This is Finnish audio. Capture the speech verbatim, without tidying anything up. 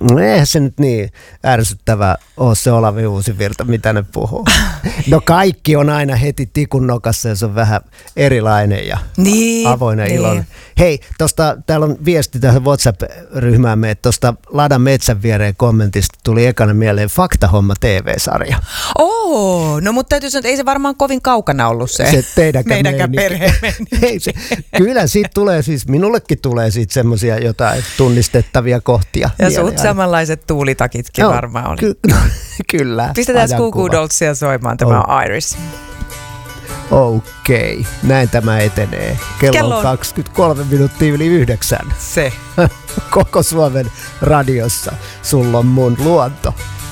No eihän se nyt niin ärsyttävä ole se Olavi Uusivirta, mitä ne puhuu. No kaikki on aina heti tikun nokassa ja se on vähän erilainen ja niin, avoin ja niin. iloinen. Hei, tosta, täällä on viesti tähän WhatsApp-ryhmäämme, että tuosta Ladan metsän viereen kommentista tuli ekana mieleen Faktahomma T V-sarja. Oo, no mutta täytyy sanoa, että ei se varmaan kovin kaukana ollut se, se teidänkään meidänkään perheen Hei, se, kyllä siitä tulee siis, minullekin tulee siitä semmoisia jotain tunnistettavia kohtia. Ja suut samanlaiset tuulitakitkin no, varmaan oli. Ky- no, kyllä. Pistetään Goo Goo Dollsia soimaan, tämä oh. on Iris. Okei, okay. Näin tämä etenee. Kello, Kello on kaksikymmentäkolme minuuttia yli yhdeksän. Se. Koko Suomen radiossa. Sulla on mun luonto.